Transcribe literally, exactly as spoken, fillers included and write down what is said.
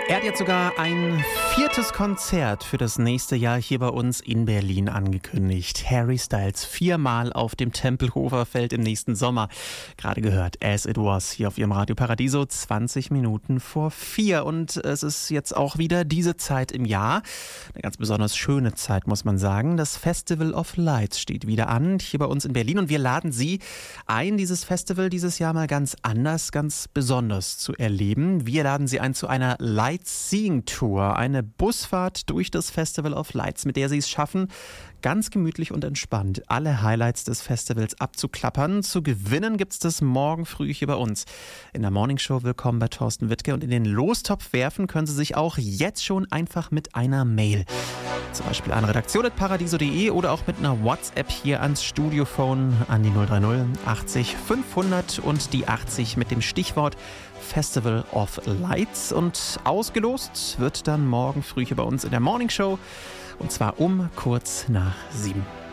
Er hat jetzt sogar ein viertes Konzert für das nächste Jahr hier bei uns in Berlin angekündigt. Harry Styles viermal auf dem Tempelhofer Feld im nächsten Sommer. Gerade gehört, As It Was, hier auf Ihrem Radio Paradiso, zwanzig Minuten vor vier. Und es ist jetzt auch wieder diese Zeit im Jahr. Eine ganz besonders schöne Zeit, muss man sagen. Das Festival of Lights steht wieder an, hier bei uns in Berlin. Und wir laden Sie ein, dieses Festival dieses Jahr mal ganz anders, ganz besonders zu erleben. Wir laden Sie ein zu einer Light Seeing Tour, eine Busfahrt durch das Festival of Lights, mit der Sie es schaffen, ganz gemütlich und entspannt alle Highlights des Festivals abzuklappern. Zu gewinnen gibt es das morgen früh hier bei uns in der Morning Show. Willkommen bei Thorsten Wittke. Und in den Lostopf werfen können Sie sich auch jetzt schon einfach mit einer Mail. Zum Beispiel an redaktion punkt paradiso punkt de oder auch mit einer WhatsApp hier ans Studiophone an die null drei null achtzig fünfhundert und die achtzig mit dem Stichwort Festival of Lights. Und ausgelost wird dann morgen früh hier bei uns in der Morning Show, und zwar um kurz nach sieben.